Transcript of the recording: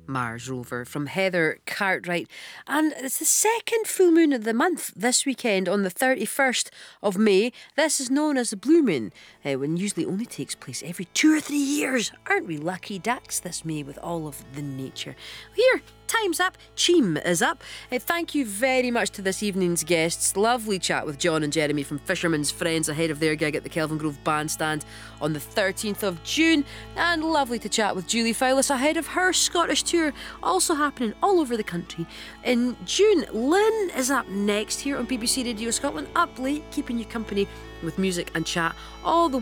Mars rover from Heather Cartwright. And it's the second full moon of the month this weekend on the 31st of May. This is known as the blue moon, when usually only takes place every 2 or 3 years. Aren't we lucky ducks this May with all of the nature? Here, time's up. Cheam is up. Thank you very much to this evening's guests. Lovely chat with John and Jeremy from Fisherman's Friends ahead of their gig at the Kelvingrove Bandstand on the 13th of June. And lovely to chat with Julie Fowlis ahead of her Scottish tour, also happening all over the country in June. Lynn is up next here on BBC Radio Scotland, up late, keeping you company with music and chat all the